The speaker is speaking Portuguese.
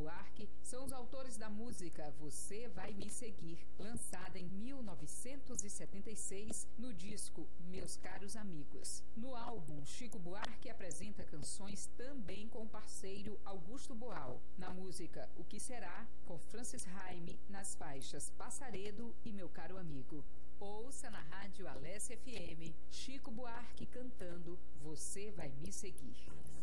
Buarque são os autores da música Você Vai Me Seguir, lançada em 1976 no disco Meus Caros Amigos. No álbum, Chico Buarque apresenta canções também com o parceiro Augusto Boal. Na música O Que Será, com Francis Raime, nas faixas Passaredo e Meu Caro Amigo. Ouça na Rádio Alessia FM, Chico Buarque cantando Você Vai Me Seguir.